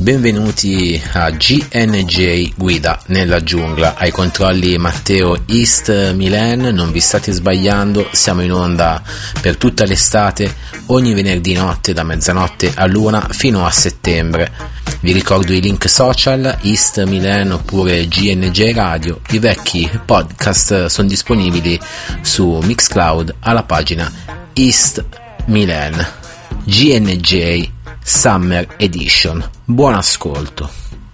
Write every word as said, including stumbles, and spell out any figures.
Benvenuti a G N J Guida nella giungla. Ai controlli Matteo East Milan, non vi state sbagliando, siamo in onda per tutta l'estate, ogni venerdì notte da mezzanotte a l'una fino a settembre. Vi ricordo i link social, East Milan oppure G N J Radio. I vecchi podcast sono disponibili su Mixcloud alla pagina East Milan. G N J Summer Edition. Buon ascolto.